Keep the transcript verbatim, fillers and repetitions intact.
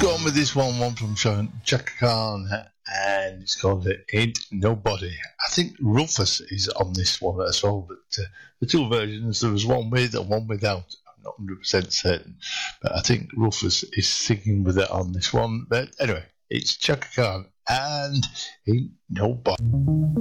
Gone with this one, one from Chaka Khan, and it's called Ain't Nobody. I think Rufus is on this one as well, but uh, the two versions, there was one with and one without. I'm not one hundred percent certain, but I think Rufus is singing with it on this one. But anyway, it's Chaka Khan and Ain't Nobody.